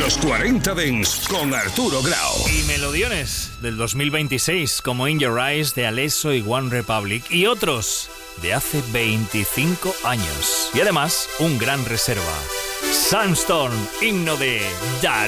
Los 40 Dents con Arturo Grau. Y melodiones del 2026 como In Your Eyes de Alesso y One Republic y otros de hace 25 años. Y además, un gran reserva. Sandstorm, himno de Darude.